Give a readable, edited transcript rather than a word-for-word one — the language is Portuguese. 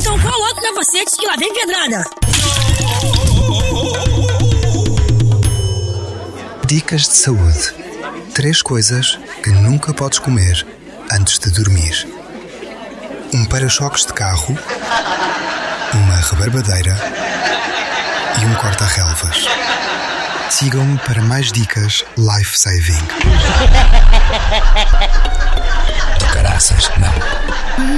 Então coloque na vocês que lá vem pedrada. Dicas de saúde. 3 coisas que nunca podes comer antes de dormir: um para-choques de carro, uma rebarbadeira e um corta-relvas. Sigam-me para mais dicas life-saving. Do caraças, não.